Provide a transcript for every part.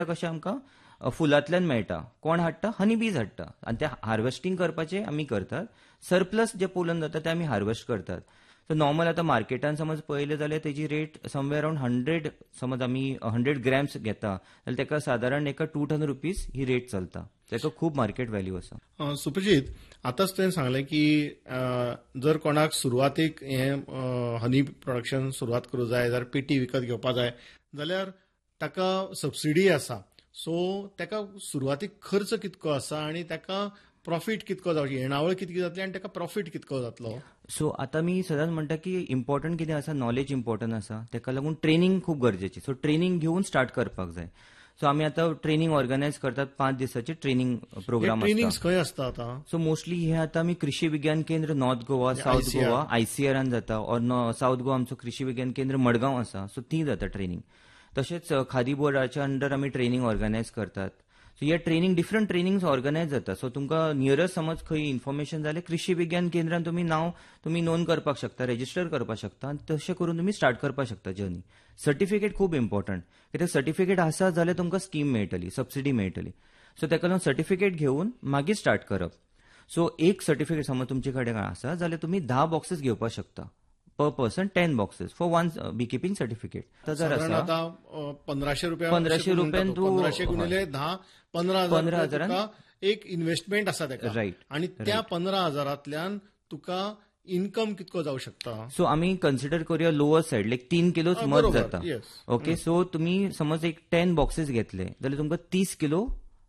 कशें आमकां फुलांतल्यान मेळटा. कोण हाडटा? हनी बीज हाडटा आनी ते हार्वेस्टिंग करपाचें आमी करतात. सरप्लस जे पोलन जाता ते आमी हार्वेस्ट करतात. सो नॉर्मल आतां मार्केटान समज पळयलें जाल्यार तेजी रेट समवेअर अराउंड 100, समज आमी 100 ग्रॅम्स घेता जाल्यार ताका सादारण एका ₹200 ही रेट चलता. ताका खूब मार्केट व्हॅल्यू आसा. सुप्रजीत, आतांच तुवें सांगलें की जर कोणाक सुरवातीक हनी प्रोडक्शन सुरवात करूं जाय जाल्यार पेटी विकत घेवपा जाय जाल्यार ताका सबसिडी आसा. सो ताका सुरवातीक खर्च कितको आसा आनी ताका प्रॉफिट कितको जावची, येणावळ कितकी जातली आनी ताका प्रॉफिट कितको जातलो? सो आतां मी सदांच म्हणटा की इम्पॉर्टंट कितें आसा, नॉलेज इम्पॉर्टंट आसा. ताका लागून ट्रेनिंग खूब गरजेची. सो ट्रेनिंग घेवन स्टार्ट करपाक जाय. सो आमी आतां ट्रेनिंग ऑर्गनायज करतात. 5 दिसाचे ट्रेनिंग प्रोग्राम ट्रेनिंग खंय आसता आतां? सो मोस्टली हे आतां आमी कृषी विज्ञान केंद्र नॉर्थ गोवा, साऊथ गोवा, ICRान जाता. ऑर साऊथ गोवा आमचो कृषी विज्ञान केंद्र मडगांव आसा. सो ती जाता ट्रेनिंग. तशेंच खादी बोर्डाच्या अंडर आमी ट्रेनिंग ऑर्गनायज करतात. सो हे ट्रेनिंग डिफरंट ट्रेनिंग्स ऑर्गनायज जाता. सो तुमकां नियरस्ट समज खंय इन्फॉर्मेशन जाल्यार कृषी विज्ञान केंद्रान तुम्ही नोंद करपाक शकता, रेजिस्टर करपाक शकता आनी तशें करून तुम्ही स्टार्ट करपाक शकता जर्नी. सर्टिफिकेट खूब इम्पॉर्टंट. कित्याक सर्टिफिकेट आसा जाल्यार तुमकां स्कीम मेळटली, सबसिडी मेळटली. सो ताका लागून सर्टिफिकेट घेवन मागीर स्टार्ट करप. सो एक सर्टिफिकेट समज तुमचे कडेन आसा जाल्यार तुम्ही 10 बॉक्सेस घेवपाक शकता. पर person 10 boxes for one beekeeping certificate. जर आसा ₹1500 तू 1500 गुणिले 10 15,000 एक इन्व्हेस्टमेंट आसा ताका. रायट. आणि त्या 15,000तल्यान तुका इन्कम कितको जावं शकता? सो आमी कन्सिडर करूया लोअर साइड, लायक 3 किलोच मध जाता. ओके. सो तुम्ही समज एक 10 बॉक्सेस घेतले जाल्यार तुमकां 30 किलो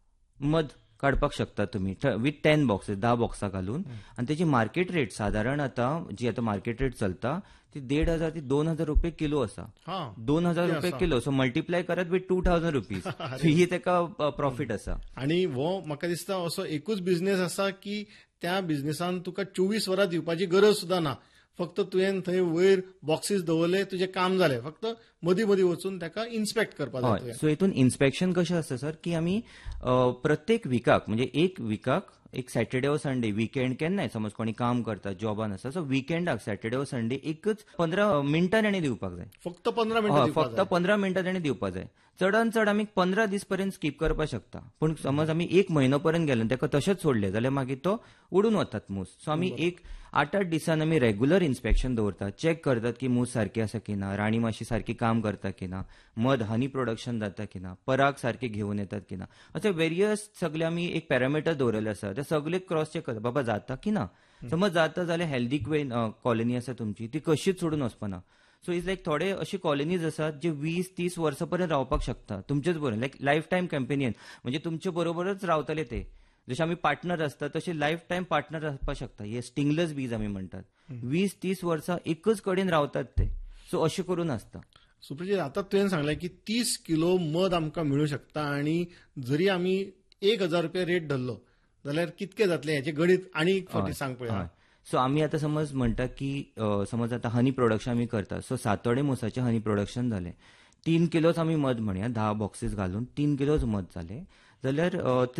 मध काडपाक शकता तुम्ही विथ 10 बॉक्सेस, 10 बॉक्सां घालून. आणि त्याची मार्केट रेट साधारण आता जी आता मार्केट रेट चलता ती 1,500 ते 2,000 रुपये किलो आसा. 2,000 रुपये किलो. सो मल्टिप्लाय करत विथ ₹2,000. सो ही ताका प्रॉफिट आसा. आणि हो म्हाका दिसता असो एकूच बिझनेस आसा की त्या बिझनेसान तुका 24 वरां दिवपाची गरज सुद्धा ना. फक्त तुवें थंय वयर बॉक्सीस दवरले, तुजें काम जालें. फक्त मदीं मदीं वचून ताका इन्स्पेक्ट करपाक जाय. सो हितून इन्स्पेक्शन कशें आसता सर की आमी प्रत्येक विकाक म्हणजे एक विकाक एक सॅटर्डे व संडे, विकेंड केन्नाय समज कोणी काम करता, जॉबान आसा, सो विकेंडाक सॅटर्डे व संडे एकच 15 मिनटां ताणें दिवपाक जाय. फक्त 15 मिनटां? फक्त 15 मिनटां ताणें दिवपाक जाय. चडान चड आमी 15 दीस पर्यंत स्कीप करपाक शकता. पूण समज आमी 1 म्हयनो पर्यंत गेले ताका तशेंच सोडले जाल्यार मागीर तो उडून वतात मूस. सो आमी एक 8-8 दिसान आमी रेग्युलर इन्स्पेक्शन दवरतात. चेक करतात की मूस सारकी आसा की ना, राणी माशी सारकी काम करता की ना, मध हनी प्रोडक्शन जाता की ना, पराग सारखे घेवन येतात की ना, असे वेरियस सगळे आमी एक पॅरामिटर दवरलेले आसा. ते सगळे क्रॉस चेक करता बाबा जाता की ना. समज जाता जाल्यार हेल्दी कॉलनी आसा तुमची ती कशीच सोडून वचपाना. सो इज लायक थोडे अशी कॉलनीज आसात जे 20-30 वर्सां पर्यंत रावपाक शकता तुमचेच बरोबर, लायक लायफ टायम कॅम्पेनियन. म्हणजे तुमचे बरोबरच रावतले ते. जसे आमी पार्टनर असतात तसे लायफ टायम पार्टनर आसपाक शकता. हे स्टिंगलेस बीज आमी म्हणटात. 20-30 वर्सां एकच कडेन रावतात ते. सो अशें करून आसता. सुप्रजीत, आता तुवें सांगलें की 30 किलो मध आमकां मेळूं शकता आणि जरी आमी 1,000 रुपया रेट धरलो जाल्यार कितके जातले हेचे गणित आणि फावटी सांग पळोवया. सो आमी आतां समज म्हणटा की समज आतां हनी प्रोडक्शन आमी करता. सो सातोडे मोसाचें हनी प्रोडक्शन जालें. 3 किलोच आमी मध म्हणया, 10 बॉक्सीस घालून 3 किलोच मध जालें जाल्यार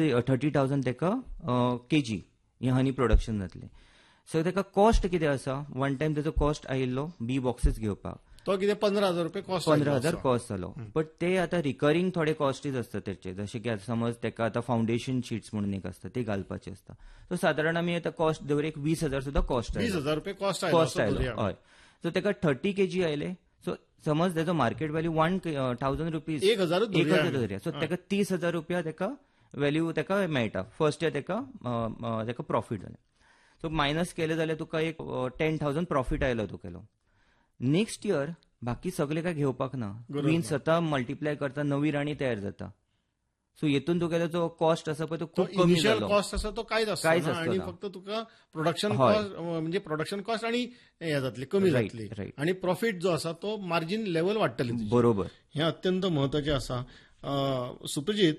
30,000 ताका केजी हें हनी प्रोडक्शन जातलें. सो ताका कॉस्ट कितें आसा, वन टायम ताचो कॉस्ट आयिल्लो बी बॉक्सीस घेवपाक तो कितें 15,000 रुपये कॉस्ट. 15,000 कॉस्ट जालो. बट ते आतां रिकरिंग थोडे कॉस्टीज आसता त्याचे. जशें की आतां समज ताका आतां फाउंडेशन शीट्स म्हणून एक आसता ते घालपाचे आसता. सो सादारण आमी आतां कॉस्ट दवर एक 20,000 सुद्धा कॉस्ट 20,000 रुपये कॉस्ट आयलो. हय. सो ताका 30 केजी आयले. सो समज त्याचो मार्केट व्हॅल्यू 1,000 रुपीज, 1,000 धरया. सो ताका 30,000 रुपया ताका व्हॅल्यू ताका मेळटा. फर्स्ट इयर ताका प्रॉफिट जालें. सो मायनस केले जाल्यार तुका एक 10,000 प्रॉफिट आयलो तुगेलो. नेक्स्ट इयर बाकी सगळे काय घेवपाक ना. तुवें स्वता मल्टिप्लाय करता, नवी राणी तयार जाता. सो हेतून तुगेलो जो कॉस्ट आसा पळय तो खूब कमी जालो. कॉस्ट आसा तो कांयच आसना आणि फक्त तुका प्रोडक्शन कॉस्ट म्हणजे प्रोडक्शन कॉस्ट आणि हे जातली कमी जातली आणि प्रॉफिट जो आसा तो मार्जिन लेवल वाडटली. बरोबर. हे अत्यंत महत्वाचे आसा. सुप्रजीत,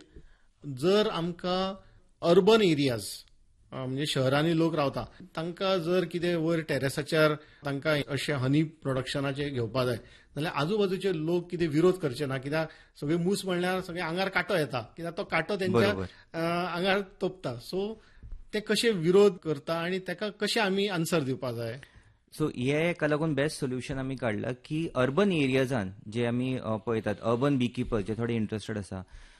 जर आमकां अर्बन एरियाज म्हणजे शहरांनी लोक रावता तांकां जर कितें वयर टेरेसाचेर तांकां अशें हनी प्रोडक्शनाचे घेवपा जाय जाल्यार आजूबाजूचे लोक कितें विरोध करचे ना. कित्याक सगळे मूस म्हणल्यार सगळे आंगार कांटो येता. कित्याक तो कांटो तेंच्या आंगार तोपता. सो ते कशे विरोध करता आणि ताका कशें आमी आन्सर दिवपाक जाय? सो हेका लागून बेस्ट सोल्युशन आमी काडला की अर्बन एरियाजान जे आमी पळयतात, अर्बन बी किपर जे थोडे इंटरेस्टेड आसा